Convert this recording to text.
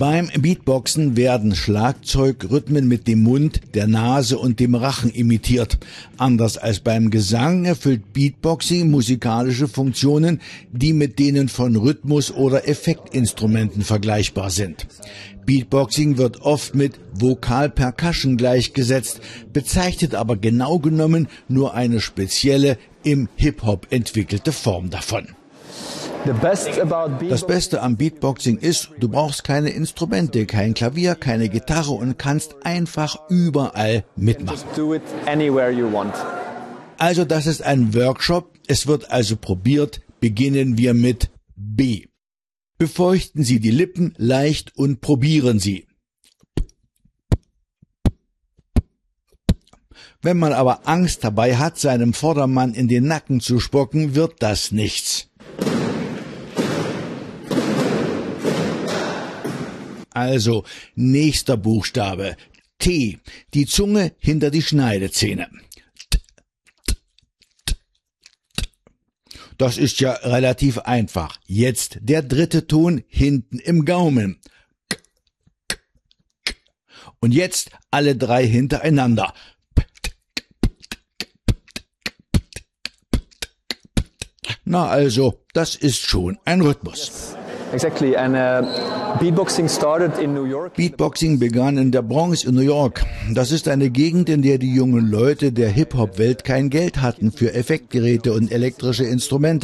Beim Beatboxen werden Schlagzeugrhythmen mit dem Mund, der Nase und dem Rachen imitiert. Anders als beim Gesang erfüllt Beatboxing musikalische Funktionen, die mit denen von Rhythmus- oder Effektinstrumenten vergleichbar sind. Beatboxing wird oft mit Vokal-Percussion gleichgesetzt, bezeichnet aber genau genommen nur eine spezielle, im Hip-Hop entwickelte Form davon. Das Beste am Beatboxing ist, du brauchst keine Instrumente, kein Klavier, keine Gitarre und kannst einfach überall mitmachen. Also das ist ein Workshop, es wird also probiert. Beginnen wir mit B. Befeuchten Sie die Lippen leicht und probieren Sie. Wenn man aber Angst dabei hat, seinem Vordermann in den Nacken zu spucken, wird das nichts. Also, nächster Buchstabe. T. Die Zunge hinter die Schneidezähne. Das ist ja relativ einfach. Jetzt der dritte Ton hinten im Gaumen. Und jetzt alle drei hintereinander. Na also, das ist schon ein Rhythmus. Exactly, and Beatboxing started in New York. Beatboxing begann in der Bronx in New York. Das ist eine Gegend, in der die jungen Leute der Hip-Hop-Welt kein Geld hatten für Effektgeräte und elektrische Instrumente.